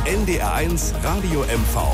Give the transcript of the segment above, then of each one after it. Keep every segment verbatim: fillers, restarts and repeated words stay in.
N D R eins Radio M V.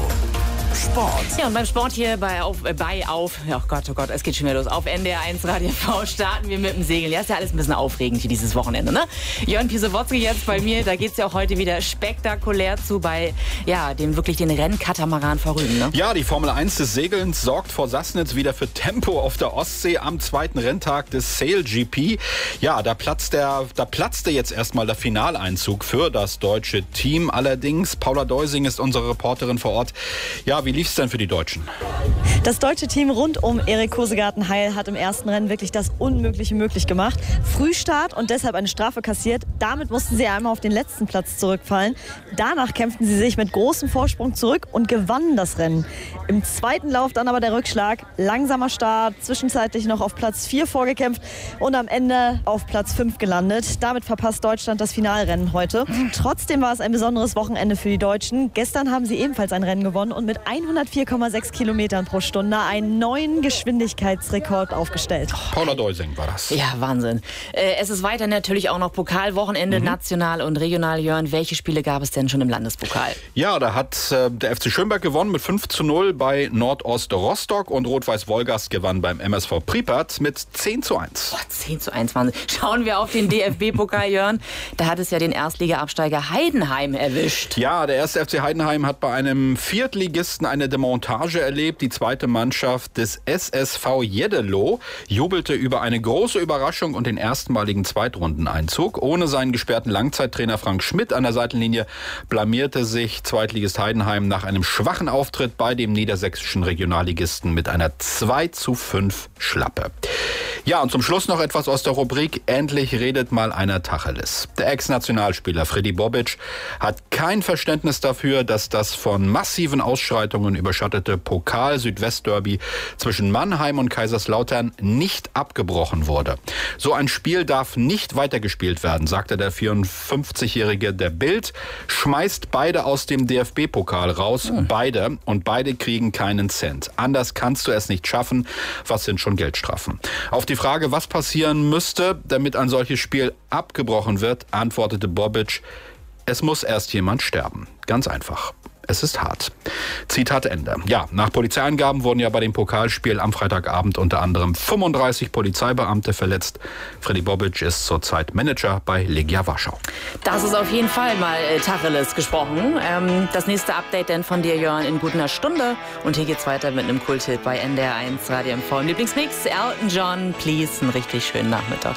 Sport. Ja, und beim Sport hier bei Auf, äh, bei auf, oh Gott, oh Gott, es geht schon wieder los. Auf N D R eins Radio M V starten wir mit dem Segeln. Ja, ist ja alles ein bisschen aufregend hier dieses Wochenende, ne? Jörn Pisewotzki jetzt bei mir, da geht's ja auch heute wieder spektakulär zu bei, ja, dem wirklich den Rennkatamaran vor Rügen, ne? Ja, die Formel eins des Segelns sorgt vor Sassnitz wieder für Tempo auf der Ostsee am zweiten Renntag des Sail G P. Ja, da platzt der, da platzte jetzt erstmal der Finaleinzug für das deutsche Team. Allerdings, Paula Deusing ist unsere Reporterin vor Ort. Ja, wie lief's denn für die Deutschen? Das deutsche Team rund um Erik Kosegarten-Heil hat im ersten Rennen wirklich das Unmögliche möglich gemacht. Frühstart und deshalb eine Strafe kassiert. Damit mussten sie einmal auf den letzten Platz zurückfallen. Danach kämpften sie sich mit großem Vorsprung zurück und gewannen das Rennen. Im zweiten Lauf dann aber der Rückschlag. Langsamer Start, zwischenzeitlich noch auf Platz vier vorgekämpft und am Ende auf Platz fünf gelandet. Damit verpasst Deutschland das Finalrennen heute. Trotzdem war es ein besonderes Wochenende für die Deutschen. Gestern haben sie ebenfalls ein Rennen gewonnen und mit hundertvier Komma sechs Kilometern pro Stunde einen neuen Geschwindigkeitsrekord aufgestellt. Paula Deusing war das. Ja, Wahnsinn. Äh, es ist weiter natürlich auch noch Pokalwochenende, mhm. national und regional. Jörn, welche Spiele gab es denn schon im Landespokal? Ja, da hat äh, der F C Schönberg gewonnen mit fünf zu null bei Nordost Rostock und Rot-Weiß Wolgast gewann beim M S V Pripyat mit zehn zu eins. Boah, zehn zu eins, Wahnsinn. Schauen wir auf den D F B-Pokal, Jörn. Da hat es ja den Erstliga-Absteiger Heidenheim erwischt. Ja, der erste F C Heidenheim hat bei einem Viertligisten eine Demontage erlebt. Die zweite Mannschaft des S S V Jeddelo jubelte über eine große Überraschung und den erstmaligen Zweitrundeneinzug. Ohne seinen gesperrten Langzeittrainer Frank Schmidt an der Seitenlinie blamierte sich Zweitligist Heidenheim nach einem schwachen Auftritt bei dem niedersächsischen Regionalligisten mit einer zwei zu fünf Schlappe. Ja, und zum Schluss noch etwas aus der Rubrik Endlich redet mal einer Tacheles. Der Ex-Nationalspieler Freddy Bobic hat kein Verständnis dafür, dass das von massiven Ausschreitungen überschattete Pokal-Südwest-Derby zwischen Mannheim und Kaiserslautern nicht abgebrochen wurde. So ein Spiel darf nicht weitergespielt werden, sagte der vierundfünfzigjährige der Bild, schmeißt beide aus dem D F B-Pokal raus, hm. beide, und beide kriegen keinen Cent. Anders kannst du es nicht schaffen. Was sind schon Geldstrafen? Auf die Frage, was passieren müsste, damit ein solches Spiel abgebrochen wird, antwortete Bobic: Es muss erst jemand sterben. Ganz einfach. Es ist hart. Zitat Ende. Ja, nach Polizeiangaben wurden ja bei dem Pokalspiel am Freitagabend unter anderem fünfunddreißig Polizeibeamte verletzt. Freddy Bobic ist zurzeit Manager bei Legia Warschau. Das ist auf jeden Fall mal äh, Tacheles gesprochen. Ähm, das nächste Update dann von dir, Jörn, in gut einer Stunde. Und hier geht's weiter mit einem Kulthit bei N D R eins Radio M V. Im Lieblingsmix, Elton John, Please, einen richtig schönen Nachmittag.